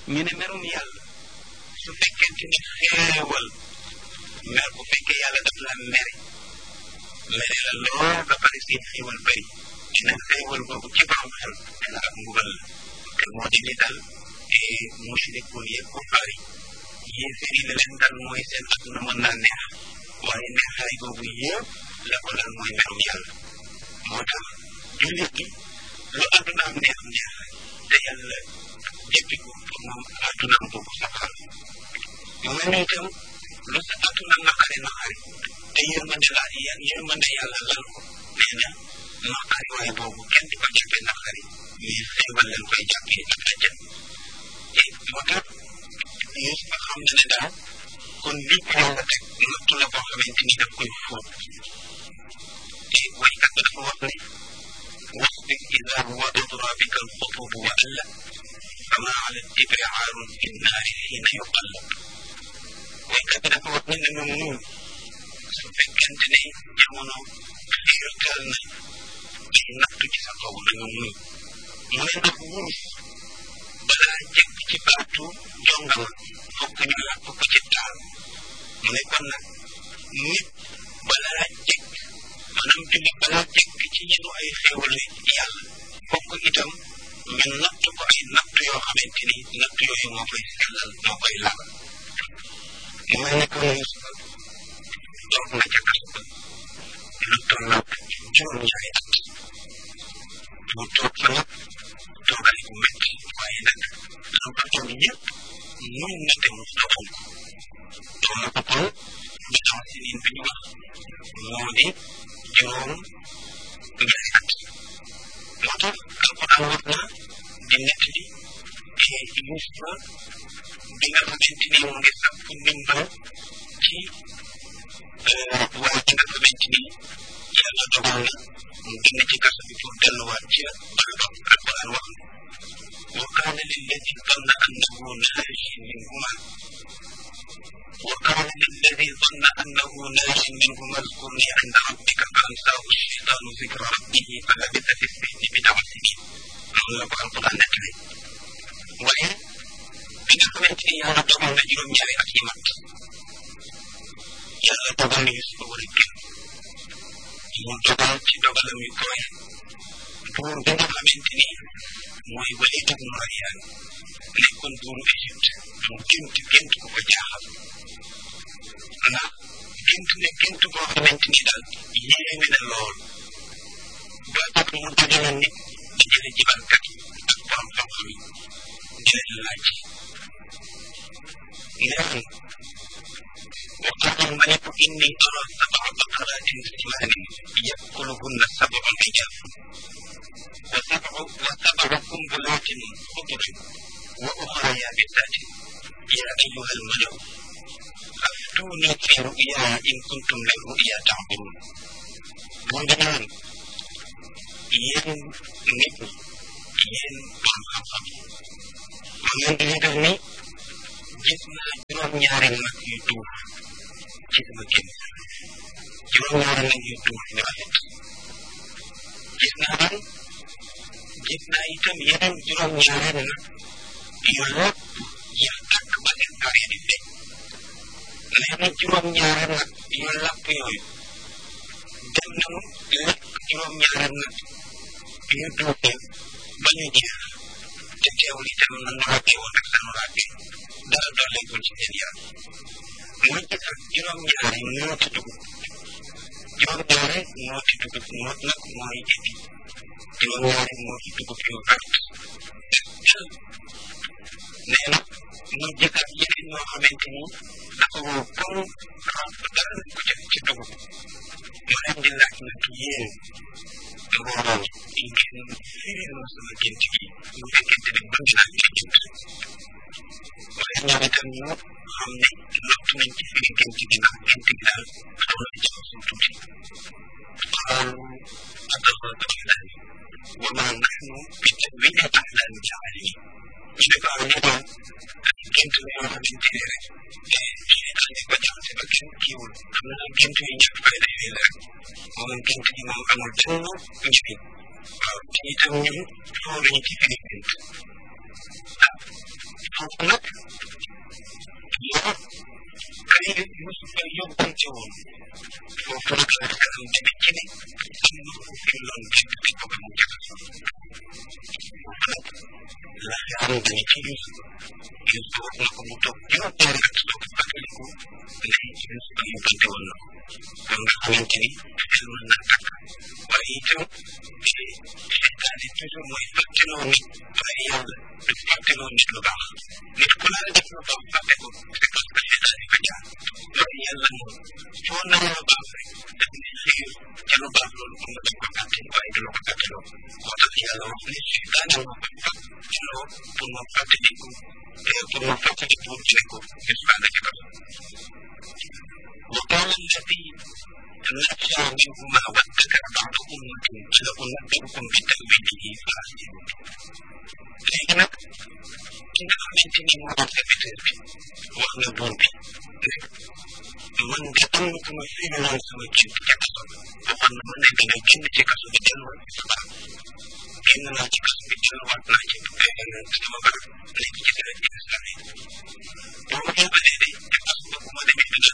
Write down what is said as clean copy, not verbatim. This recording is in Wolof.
ñu ne merum yàlla su fekkente ne xéewal mer bu fekkee yàlla daf la mere la lool ba pare seen xéewal bëri dina xéewal boobu ci borom xel dina ak mbugal la te moo di li dal mushrikoon yi kufaar yi yéefar yi la leen dal mooy seen adduna mën naa neex waaye neexaay boobu yëpp la ko dal mooy merum yàlla moo tax jullit gi lu addunaam neex neex te yàlla jëppi ko pour moom addunaam boobu safal mu mel ni itam lu sa adduna naqari te yërmande yàlla lal ko nee na naqari waaye boobu kenn di ko jàppee naqari mais xéewal leen koy jàppee ak ajjan moo tax Yuusufa xam na ne daal kon lii ko yàlla teg nattu la boo xamante ni daf koy fóot te waykat ba dafa wax ne wasbir idaa wadura bika alxutubu wa alla fama ala tibri aarun fi nnaari xiina yuqallab waykat bi dafa wax ne na nga muñ su fekkente ne jamono xiirtal na ay nattu ci sa kaw na nga muñ mu ne ndax wurus balaa jëkk ci baatu jongama fokk ñu làpp ko ci taal mu ne kon nag nit balaa jëkk maanaam jullit balaa jëkk ci yenu ay xéewal yàlla fokk itam ñu natt ko ay natt yoo xamante ni natt yooyu moo koy sellal moo koy laal mu mel ne ko Yuusufa toog na ca kaso ba lu tolloog juróom-ñaari at mu toog fa nag toogaay bu métti waaye nag lu ko toog yëpp muñ na te mu doxal ko toog na ko kon bitam si niin bi ñu wax moo di juróom-ñaari at moo tax alquran wax na di nettali Yuusufa bi nga xamante ni mu ngi sàkku ndimbal ci waaye bi nga xamante ni yàlla dogal na mu génn ci kaso bi pour delluwaat ci barabam alquran wax na wa qaala lilladi zanna annahu naajin minhuma اذكرني عند ربك فأنساه الشيطان ذكر ربه فلبث في السجن بضع سنين loolu la ko alquran nettali waaye bi nga xamante ni yàlla dogal na juróom-ñaari at yi mat yàlla dogal na Yuusufa war a génn mu dogal ci dogalam yu koy buur bi nga xamante ni mooy Waliid ibn Rayyaan nekkoon buuru Égypte mu gént ku ko jaaxal ndax gént boo xamante ni daal yéeme na lool ba tax mu dajale nit dajale jibalkat yi ak borom xam-xam yi di leen laaj neen وقال الملك إني أرى 7 بقرات سمان يأكلهن 7 عجاف وسبع سنبلات خضر وأخرى يابسات يا أيها الملأ أفتوني في رؤياي إن كنتم للرؤيا تعبرون وندمان ين نبو ين بام خم ومن دلني gis naa juróom-ñaari nag yu duuf ci sama génn juróom-ñaari nag yu duuf ñu rafet gis naa itam yeneen juróom-ñaari nag yu lépp ya tàkk ba seen kar yi di feeñ nee na juróom-ñaari nag yu làpp yooyu dem nañu lekk juróom-ñaari nag yu duufee ba ñu jeex te teewul itam nanu ràggee woon ak sanu ràggee dara dolleegul ci seen yaram muy gis ak juróom-ñaari nooti dugub juróom-ñaari nooti dugub noot nag mooy indi juróom-ñaari nooti dugub yu vert nee na muy gis ak yeneen ñoo xamante ni dafa wow comme xamp dara ko ci dugub ma leen di laaj nag yéen mbooloo yi ngeen firiloo sama gént gi bu fekkente ne bëgg naa ci gént waaye ñoom itam ñu xam ne lottu nañ ci firi gént gi ndax gént gi daal xaw na jaxasoo tuuti qaalu adaraka ahlan wa ma nahnu bi tawili ahlan jaaliin ñu ne ko ñu doon gént la yoo xamante ne rek seytaan yi ko jaxase ba kenn kiiwul xam na gént yi ñàkk fayda yooyu la rek moom gént gi moom amul benn njëriñ waaw te itam ñun fooruñu ci firi gént foofu nag yow kay mosu ko yóbbante woon foofu nag la xelam demee ci ne am na ko fi loon bind di ko ba mu jaxasoo foofu nag la xelam demee ci Yuusuf wax na ko mu toog juróom-ñaari at soog a fàttaliku ne Yuusuf yóbbante woon na ko kon nga xamante ni xel mën naa tàkk waaye itam seytaane toujours mooy fàtteloo nit waaye yàlla du fàtteloo nit lu baax nit ku la def lu baax fàtte ko c'est parce que seytaane fa jaar waaye yàlla moom foo na lu baax rek daf ne xëy ca lu baax loolu pour nga bañ ko fàtte waaye du la ko fàtteloo moo tax yàlla wax ne seytaane moo koy fàtteloo pour mu fàttaliku pour mu fàttaliku ci ne ko gis baa nga ci kaw وقال الذي نجا منهما وادكر بعد أمة سأنبئكم بتأويله فأعجلوا léegi nag ki nga xamante ni moo doon serviteur bi wax na buur bi man de am na ku ma firaloon sama cib ca kaso waxoon na ma ne da ngay génn ci kaso bi delluwaat ci sa barab génn naa ci kaso bi delluwaat naa ci sama barab nekk ci dara ci islam boo ma yóbbalee de ca kaso ba bu ma demee dina